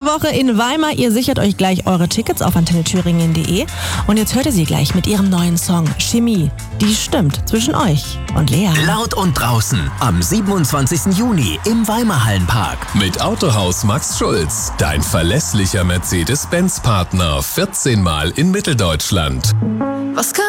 Woche in Weimar. Ihr sichert euch gleich eure Tickets auf antennethüringen.de. Und jetzt hört ihr sie gleich mit ihrem neuen Song Chemie. Die stimmt zwischen euch und Lea. Laut und draußen am 27. Juni im Weimarhallenpark. Mit Autohaus Max Schulz, dein verlässlicher Mercedes-Benz-Partner. 14 Mal in Mitteldeutschland. Was kann